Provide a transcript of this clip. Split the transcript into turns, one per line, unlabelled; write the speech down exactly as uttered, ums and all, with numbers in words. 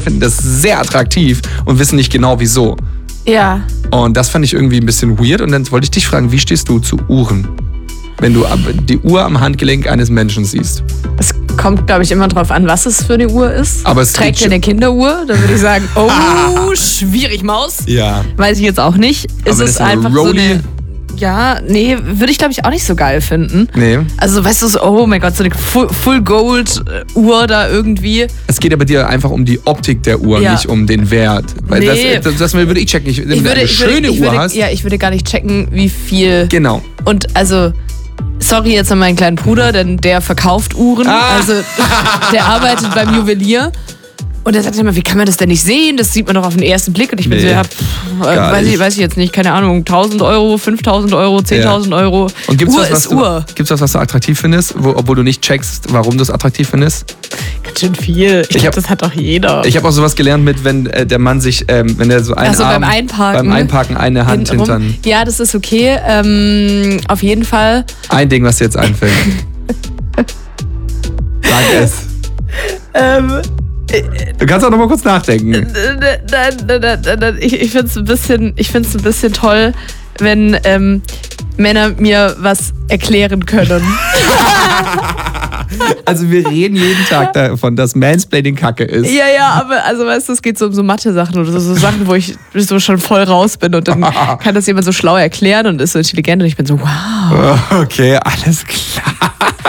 finden das sehr attraktiv und wissen nicht genau wieso.
Ja.
Und das fand ich irgendwie ein bisschen weird. Und dann wollte ich dich fragen, wie stehst du zu Uhren? Wenn du die Uhr am Handgelenk eines Menschen siehst.
Es kommt, glaube ich, immer drauf an, was es für eine Uhr ist.
Aber es
Trägt
gibt
er eine Kinderuhr? Dann würde ich sagen, oh, schwierig, Maus.
Ja.
Weiß ich jetzt auch nicht. Ist
Aber das
es
ist eine
einfach so
Rolli?
eine... Ja, nee, würde ich, glaube ich, auch nicht so geil finden.
Nee.
Also, weißt du, so, oh mein Gott, so eine Full, Full Gold Uhr da irgendwie.
Es geht aber dir einfach um die Optik der Uhr,
Ja.
nicht um den Wert. Weil
Nee.
das, das, das würde ich checken. Wenn
Ich
du
würde,
eine
ich würde,
schöne
ich
Uhr
würde,
hast.
Ja, ich würde gar nicht checken, wie viel.
Genau.
Und also, sorry jetzt an meinen kleinen Bruder, denn der verkauft Uhren.
Ah.
Also, der arbeitet beim Juwelier. Und er sagt immer, wie kann man das denn nicht sehen? Das sieht man doch auf den ersten Blick. Und ich bin
Nee,
so, ja, pff, äh,
gar
weiß, ich,
nicht.
weiß ich jetzt nicht, keine Ahnung, tausend Euro, fünftausend Euro, zehntausend Euro.
Und gibt's
Uhr
was, was
ist
du,
Uhr.
Gibt's was, was du attraktiv findest, wo, obwohl du nicht checkst, warum du es attraktiv findest?
Ganz schön viel. Ich,
Ich
glaube,
hab-
das hat doch jeder.
Ich habe auch sowas gelernt mit, wenn äh, der Mann sich, ähm, wenn er so einen
Ach so,
Arm,
beim Einparken.
beim Einparken eine Hand
Hintenrum.
hintern.
Ja, das ist okay. Ähm, auf jeden Fall.
Ein Ding, was dir jetzt einfällt. Sag es.
Ähm,
Du kannst auch noch mal kurz nachdenken.
Nein, nein, nein, nein, nein. Ich, ich finde es ein bisschen, ich find's ein bisschen toll, wenn ähm, Männer mir was erklären können.
Also wir reden jeden Tag davon, dass Mansplaining Kacke ist.
Ja, ja, aber also weißt du, es geht so um so Mathe-Sachen oder so, so Sachen, wo ich so schon voll raus bin und dann kann das jemand so schlau erklären und ist so intelligent und ich bin so, wow.
Okay, alles klar.